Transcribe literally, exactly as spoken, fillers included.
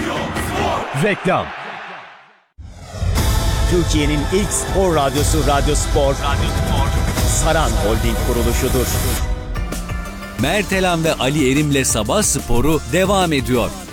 Reklam. Türkiye'nin ilk spor radyosu Radyo Spor, Radyo Spor, Saran Holding kuruluşudur. Mertelan ve Ali Erim'le Sabah Sporu devam ediyor.